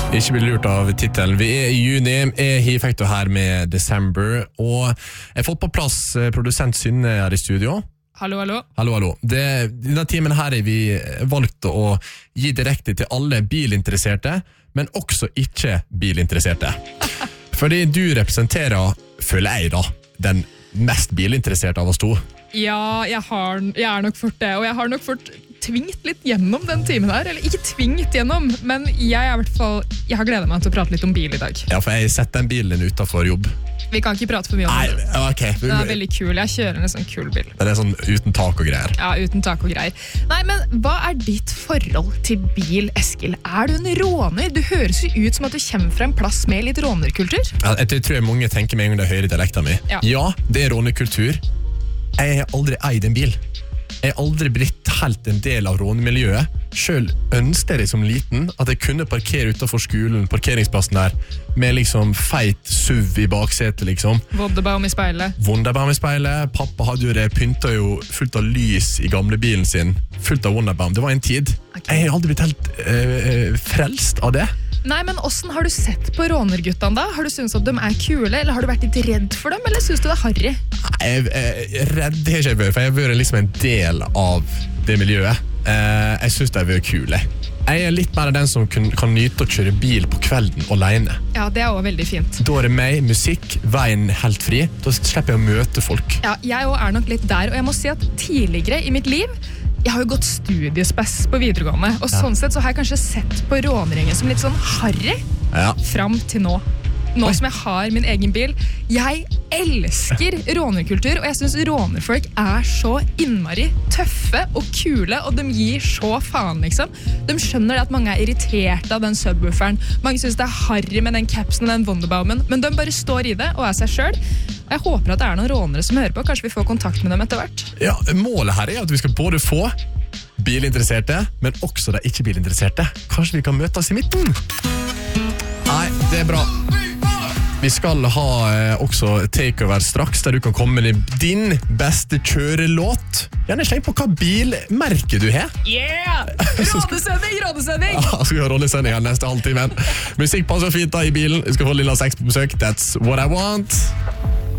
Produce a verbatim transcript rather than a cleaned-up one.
Ikke bli lurt av titelen. Vi er i juni, er Hifekto her med December, og jeg har fått på plass produsent Synne her i studio. Hallo, hallo. Hallo, hallo. Det, denne timen her er vi valgt å gi direkte til alle bilinteresserte, men også ikke bilinteresserte. Fordi du representerer, føler jeg da, den mest bilinteresserte av oss to. Ja, jeg, har, jeg er nok fort det, og jeg har nok fort tvingt litt gjennom den timen her, eller ikke tvingt gjennom, men jeg, er i hvert fall, jeg har gledet meg til å prate litt om bil i dag. Ja, for jeg har sett den bilen utenfor jobb. Vi kan ikke prate for mye om Nei, det. ok. Den er veldig kul, jeg kjører en sånn kul bil. Den er sånn uten tak og greier. Ja, uten tak og greier. Nei, men hva er ditt forhold til bil, Eskil? Er du en råner? Du høres jo ut som at du kommer fra en plass med litt rånerkultur. Ja, jeg tror mange tenker med en gang det hører dialekten min. Ja. Ja, det er rånekultur. Jeg har aldri eid en bil. Jeg har aldri blitt helt en del av rånemiljøet. Selv ønsket jeg som liten at jeg kunne parkere utenfor skolen, parkeringsplassen der, med liksom feit suv i baksetet, liksom. Wunderbaum i speilet. Wunderbaum i speilet. Pappa hadde jo det, pyntet jo fullt av lys i gamle bilen sin. Fullt av Wunderbaum. Det var en tid. Okay. Jeg har aldri blitt helt øh, frelst av det. Nei, men hvordan har du sett på rånerguttene da? Har du syntes at de er kule, eller har du vært litt redd for dem, eller synes du det er harry? Jeg, jeg, redd har ikke jeg vært, for jeg har vært liksom en del av det miljøet. Eh, jeg synes det er vært kule. Jeg er litt mer den som kan, kan nyte å kjøre bil på kvelden alene. Ja, det er også veldig fint. Da er det meg, musikk, veien helt fri. Da slipper jeg å møte folk. Ja, jeg også er nok litt der, og jeg må si at tidligere i mitt liv, jeg har jo gått studiespess på videregående, og sånn sett så har jeg kanskje sett på råneringen som litt sånn harry Ja. fram til nå. Nå Oi. som jeg har min egen bil. Jeg elsker rånerkultur, og jeg synes rånerfolk er så innmari tøffe og kule, og de gir så faen, liksom. De skjønner det at mange er irritert av den subwooferen. Mange synes det er harry med den capsen og den Wunderbaumen, men de bare står i det og er seg selv. Og jeg håper at det er noen rånere som hører på. Kanskje vi får kontakt med dem etter hvert. Ja, målet her er at vi skal både få bilinteresserte, men også de ikke bilinteresserte. Kanskje vi kan møtes i midten? Nei, det er bra. Vi skal ha eh, også takeover straks, der du kan komme med din beste kjørelåt. Gjerne sleng på hva bilmerke du har. Yeah! Rådesending, rådesending! Ja, skal vi ha rollesending her neste halvtime. Musikk passer fint da i bilen. Vi skal få Lilla Sex på besøk. That's what I want.